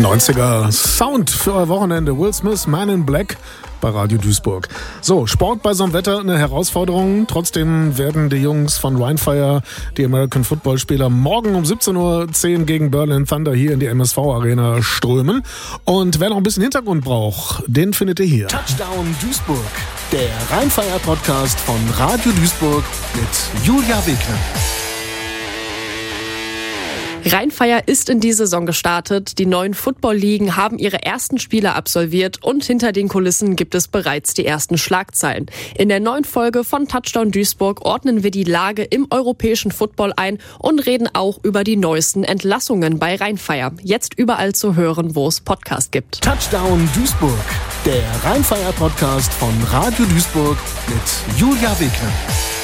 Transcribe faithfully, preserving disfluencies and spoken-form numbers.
neunziger Sound für euer Wochenende. Will Smith, Man in Black bei Radio Duisburg. So, Sport bei so einem Wetter eine Herausforderung. Trotzdem werden die Jungs von Rheinfire, die American Football Spieler, morgen um siebzehn Uhr zehn gegen Berlin Thunder hier in die M S V Arena strömen. Und wer noch ein bisschen Hintergrund braucht, den findet ihr hier. Touchdown Duisburg, der Rheinfire Podcast von Radio Duisburg mit Julia Wegner. Rheinfire ist in die Saison gestartet, die neuen Football-Ligen haben ihre ersten Spiele absolviert und hinter den Kulissen gibt es bereits die ersten Schlagzeilen. In der neuen Folge von Touchdown Duisburg ordnen wir die Lage im europäischen Football ein und reden auch über die neuesten Entlassungen bei Rheinfire. Jetzt überall zu hören, wo es Podcast gibt. Touchdown Duisburg, der Rheinfire Podcast von Radio Duisburg mit Julia Wegner.